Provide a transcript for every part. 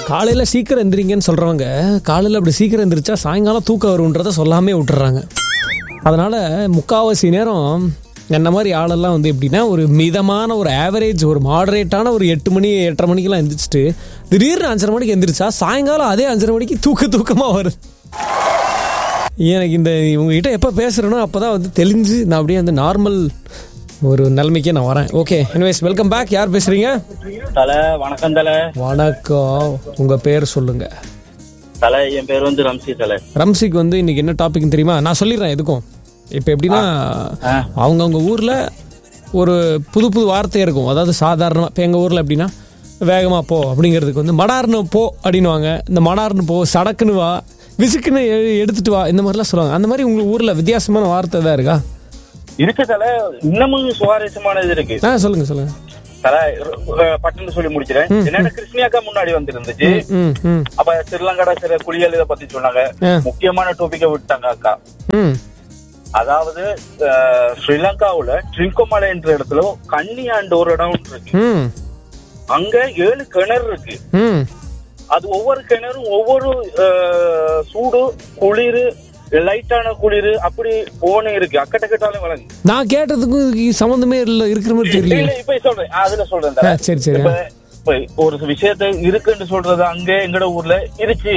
காலையில் சீக்கிரம் எந்திரிங்கன்னு சொல்கிறவங்க காலையில் அப்படி சீக்கிரம் எந்திரிச்சா சாயங்காலம் தூக்கம் வரும்ன்றதை சொல்லாமே விட்டுறாங்க. அதனால் முக்கால்வாசி நேரம் என்ன மாதிரி ஆளெல்லாம் வந்து எப்படின்னா ஒரு மிதமான ஒரு ஆவரேஜ் ஒரு மாடரேட்டான ஒரு 8 மணி 8:30 மணிக்கெல்லாம் எந்திரிச்சிட்டு திடீர்னு 5:30 மணிக்கு எந்திரிச்சா சாயங்காலம் அதே 5:30 மணிக்கு தூக்கமாக வருது. எனக்கு இந்த உங்ககிட்ட எப்போ பேசுகிறேனோ அப்போ தான் வந்து தெளிஞ்சு நான் அப்படியே அந்த நார்மல் ஒரு நிலைமைக்கே நான் வரேன். Okay, anyways welcome back. யார் பேசுறீங்க? தல வணக்கம். தல வணக்கம். உங்க பேர் சொல்லுங்க. தல என் பேர் வந்து ரம்சி. தல ரம்சிக்கு வந்து இன்னைக்கு என்ன டாபிக்னு தெரியுமா? நான் சொல்லிடுறேன் எதுக்கும். இப்போ எப்படின்னா அவங்கவுங்க ஊர்ல ஒரு புது வார்த்தை இருக்கும். அதாவது சாதாரணமாக இப்போ எங்கள் ஊரில் எப்படின்னா வேகமாக போ அப்படிங்கிறதுக்கு வந்து மடார்னு போ அப்படின்னுவாங்க. இந்த மடார்னு போ, சடக்குன்னு வா, விசுக்குன்னு எடுத்துட்டு வா, இந்த மாதிரிலாம் சொல்லுவாங்க. அந்த மாதிரி உங்க ஊரில் வித்தியாசமான வார்த்தை தான் இருக்கா? இருக்கு தல. இன்னமும் சுவாரஸ்யமானது இருக்கு. சொல்லுங்க. தல பட்டுன்னு சொல்லி முடிச்சிடறேன். என்னோட கிருஷ்ணியாக்கா முன்னாடி வந்துருந்துச்சு. அப்ப ஸ்ரீலங்கா சில குளியல் இதை பத்தி சொன்னாங்க. முக்கியமான டாபிக்க விட்டாங்க அக்கா. அதாவது ஸ்ரீலங்காவுல ட்ரிங்கோமலை என்ற இடத்துல கன்னியாண்டு ஒரு இடம் இருக்கு. அங்க 7 கிணறு இருக்கு. அது ஒவ்வொரு கிணறும் ஒவ்வொரு சூடு, குளிர், லைட்டான குளிர் அப்படி போனே இருக்கு. அக்கட்டக்கட்டாலும் வழங்கு. நான் கேட்டதுக்கு சம்பந்தமே இல்ல இருக்கிற மாதிரி தெரியல. இப்ப சொல்றேன், அதுல சொல்றேன். சரி. ஒரு விஷயத்த இருக்குன்னு சொல்றது அங்க எங்கட ஊர்ல இருச்சு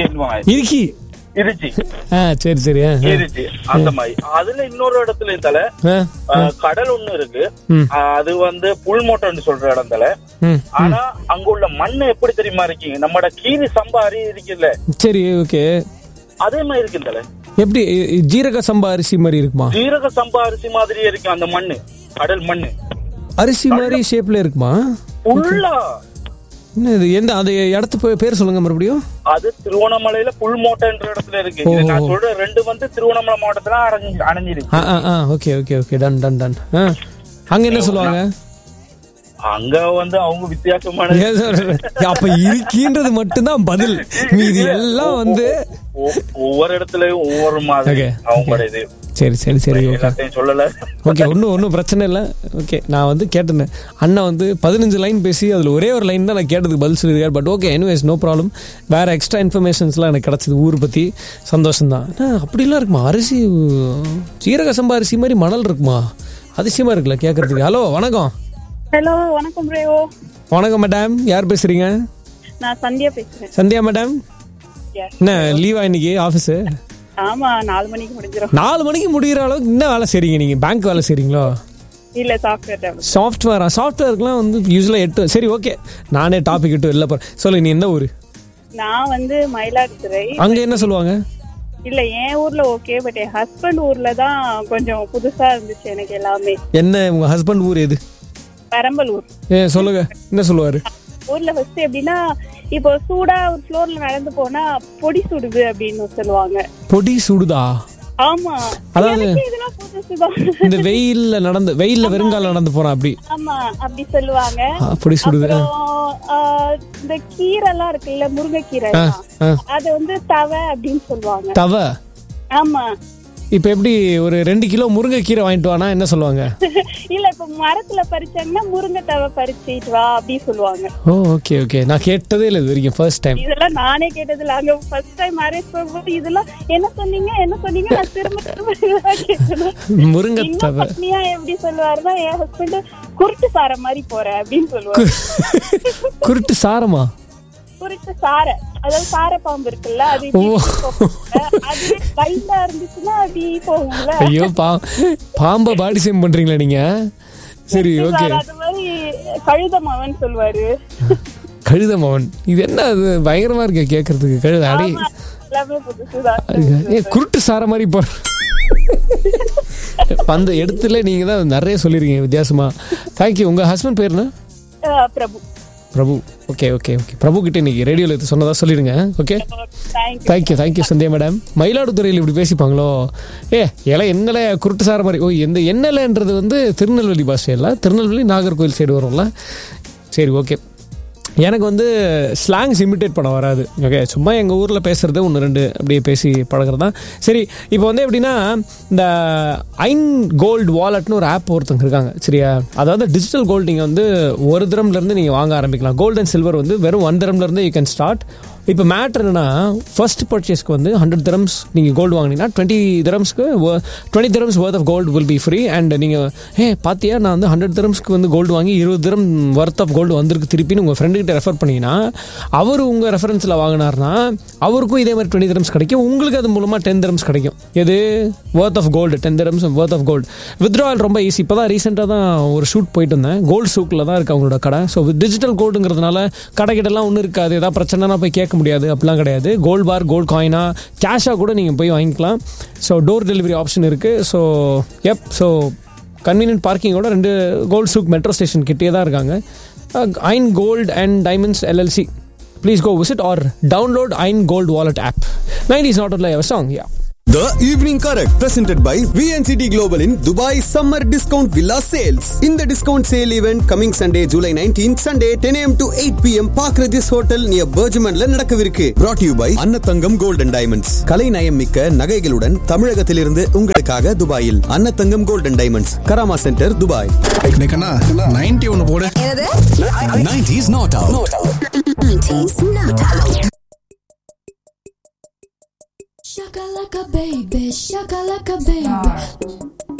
இருச்சு அந்த மாதிரி. அதுல இன்னொரு இடத்துல தல கடல் ஒண்ணு இருக்கு. அது வந்து புல் மோட்டர்னு சொல்ற இடம் தல. ஆனா அங்க உள்ள மண்ணு எப்படி தெரியுமா இருக்கு? நம்மட கீரி சம்பா அரி இருக்குல்ல. சரி, ஓகே. அதே மாதிரி இருக்கு தல. எப்படி ஜீரக சம்பா அரிசி மாதிரி இருக்குமா? ஜீரக சம்பா அரிசி மாதிரியே இருக்கு அந்த மண்ணு. கடல் மண்ணு அரிசி மாதிரி ஷேப்ல இருக்குமா? புல்லா. இது எந்த அந்த இடத்து பேர் சொல்லுங்க மறுபடியும். அது திருவண்ணாமலையில புல்மோட்டன்ற இடத்துல இருக்கு. நான் சொல்ற 2 வந்து திருவண்ணாமலை மாவட்டத்துல அடைஞ்சிருக்கு. Okay done. அங்க என்ன சொல்லுவாங்க? அங்க வந்து அவங்க வித்தியாசமான அப்ப இருக்கின்றது மட்டும்தான் பதில். மீதி எல்லாம் வந்து ஒவ்வொரு இடத்துலயும் ஒவ்வொரு மாதிரி அவங்களோட இது. சரி சொல்லல. ஓகே, ஒன்னும் பிரச்சனை இல்லை. ஓகே, நான் வந்து கேட்டேன். அண்ணா வந்து 15 லைன் பேசி அதுல ஒரே ஒரு லைன் தான் நான் கேட்டதுக்கு பதில் சொல்லியிருக்காரு. But okay, anyways no problem. வேற எக்ஸ்ட்ரா இன்ஃபர்மேஷன்ஸ்லாம் எனக்கு கிடைச்சது ஊர் பத்தி. சந்தோஷம் தான். அப்படிலாம் இருக்குமா? அரிசி சீரக சம்பா அரிசி மாதிரி மணல் இருக்குமா? அதிசயமா இருக்குல்ல கேட்கறதுக்கு. ஹலோ வணக்கம். ஹலோ வணக்கம் பிரேவோ. வணக்கம் மேடம். யார் பேசுறீங்க? நான் சந்தியா பேசுறேன். சந்தியா மேடம், என்ன லீவா இன்னைக்கு ஆபீஸ்? ஆமா, 4 மணிக்கு முடிஞ்சிரும். 4 மணிக்கு முடிகிற அளவுக்கு என்ன வேலை செய்றீங்க நீங்க? பேங்க் வேலை செய்றீங்களோ? இல்ல, சாஃப்ட்வேர்க்குலாம் வந்து யூஸ்வலா 8. சரி, ஓகே, நானே டாபிக் விட்டு வெளில போறேன். சொல்லு, நீ எந்த ஊரு? நான் வந்து மயிலாடுதுறை. அங்க என்ன சொல்லுவாங்க? இல்ல, என் ஊர்ல ஓகே, பட் என் ஹஸ்பண்ட் ஊர்ல தான் கொஞ்சம் புதுசா இருந்துச்சு எனக்கு எல்லாமே. என்ன உங்க ஹஸ்பண்ட் ஊர் எது? பெரம்பலூர். சொல்லுங்க, என்ன சொல்லுவாரு? ஊர்ல ஃபர்ஸ்ட் எப்படின்னா, இப்போ சூடா ஒரு ஃப்ளோர்ல நடந்து போனா பொடி சுடுது அப்படின்னு சொல்லுவாங்க. பொடி சுடுதா? ஆமா, அதாவது இந்த வெயில்ல வெறுங்கால நடந்து போறான் அப்படி. ஆமா, அப்படி சொல்லுவாங்க. பொடி சுடுது. இந்த கீரை எல்லாம் இருக்குல்ல, முருங்கைக்கீரை, அத வந்து தவை அப்படின்னு சொல்லுவாங்க. தவை? ஆமா. இப்ப எப்படி ஒரு 2 கிலோ முருங்கைக்கீரை வாங்கிட்டு வானா என்ன சொல்லுவாங்க? இல்ல, இப்ப மரத்துல பறிச்சாங்கன்னா முருங்கை தவை பறிச்சிட்டு வா அப்படி சொல்லுவாங்க. ஓகே. நான் கேட்டதே இல்ல இது வரைக்கும், ஃபர்ஸ்ட் டைம். இதெல்லாம் நானே கேட்டது இல்ல. அங்க ஃபர்ஸ்ட் டைம் மேரேஜ் பண்ணும்போது இதெல்லாம் என்ன சொன்னீங்க நான் திரும்ப கேட்டேன். முருங்கை தவை எப்படி சொல்லுவாருன்னா, என் ஹஸ்பண்ட் குருட்டு சார மாதிரி போற அப்படின்னு சொல்லுவாரு. குருட்டு சாரமா? குருட்டு சார, அதாவது சார பாம்பு இருக்குல்ல, அது அது கைண்டா இருந்துச்சுன்னா அப்படி போகும்ல. ஐயோ, பாம்ப பாடி சேம் பண்றீங்களா நீங்க? சரி, ஓகே. அது மாதிரி கழுதமவன் சொல்லுவாரு. கழுதமவன், இது என்ன அது பயங்கரமா இருக்கு கேக்குறதுக்கு. கழுத அடி எல்லாமே புதுசுதான். குருட்டு சார மாதிரி போற அந்த இடத்துல நீங்க தான் நிறைய சொல்லிருக்கீங்க வித்தியாசமா. தேங்க்யூ. உங்க ஹஸ்பண்ட் பேர் என்ன? பிரபு. ஓகே. பிரபு கிட்ட இன்னைக்கு ரேடியோல சொன்னதா சொல்லிடுங்க. Okay, thank you Sandhya madam. மயிலாடுதுறையில் இப்படி பேசிப்பாங்களோ? என்னல குருட்டு சார மாதிரி. எந்த என்னலன்றது வந்து திருநெல்வேலி பாஷையில, திருநெல்வேலி நாகர்கோவில் சைடு வரும்ல. சரி, ஓகே. எனக்கு வந்து ஸ்லாங்ஸ் இமிட்டேட் பண்ண வராது. ஓகே, சும்மா எங்கள் ஊரில் பேசுகிறது 1-2 அப்படியே பேசி பழகிறது தான். சரி, இப்போ வந்து எப்படின்னா, இந்த ஐன் கோல்டு வாலெட்னு ஒரு ஆப் ஒருத்தங்க இருக்காங்க, சரியா? அதாவது டிஜிட்டல் கோல்டு நீங்கள் வந்து 1 திரம்லேருந்து நீங்கள் வாங்க ஆரம்பிக்கலாம். கோல்டு அண்ட் சில்வர் வந்து வெறும் 1 திரம்லேருந்து யூ கேன் ஸ்டார்ட். இப்போ மேட்ரு என்னன்னா, ஃபர்ஸ்ட் பர்ச்சேஸ்க்கு வந்து 100 dirhams நீங்கள் கோல்டு வாங்கினீங்கன்னா 20 dirhams worth of gold will be free. And நீங்கள் பார்த்தியா நான் வந்து 100 dirhamsக்கு வந்து கோல்டு வாங்கி 20 dirham worth of gold வந்திருக்கு திருப்பின்னு உங்கள் ஃப்ரெண்டுக்கிட்ட ரெஃபர் பண்ணிங்கன்னா, அவர் உங்கள் ரெஃபரன்ஸில் வாங்கினார்னா அவருக்கும் இதே மாதிரி 20 dirhams கிடைக்கும், உங்களுக்கு அது மூலமாக 10 dirhams கிடைக்கும். எது worth of gold, 10 dirhams worth of gold. Withdrawal ரொம்ப ஈஸி. இப்போ தான் ரீசெண்டாக தான் ஒரு ஷூட் போயிட்டு இருந்தேன், கோல்டு சூக்கில் தான் இருக்குது அவங்களோட கடை. ஸோ டிஜிட்டல் கோல்டுங்கிறதுனால கடைக்கிட்டலாம் ஒன்றும் இருக்காது, ஏதாவது பிரச்சனைனா போய் கேட்க முடியாது, அப்படிலாம் கிடையாது. கோல்டு பார், கோல்டு காயினா, கேஷாக கூட நீங்கள் போய் வாங்கிக்கலாம். ஸோ டோர் டெலிவரி ஆப்ஷன் இருக்குது. So convenient பார்க்கிங்கோட 2 gold souk metro station கிட்டே தான் இருக்காங்க. ஐன் gold and diamonds LLC. Please go visit or download Ain Gold Wallet app. 90s not only a song, yeah. The Evening Correct, presented by VNCT Global in Dubai Summer Discount Villa Sales. In the discount sale event coming Sunday, July 19th, Sunday 10 a.m. to 8 p.m. Park Regis Hotel near Bergmanல நடக்கவிருக்கு. Brought to you by Annathangam Gold and Diamonds. கலை நயம் மிக்க நகைகளுடன் தமிழகத்திலிருந்து உங்களுக்காக துபாயில் Annathangam Gold and Diamonds, Karama centre, Dubai. 90 ஒன்னு போடு. 90s not out. 90s not out. Shakalaka baby, shakalaka baby.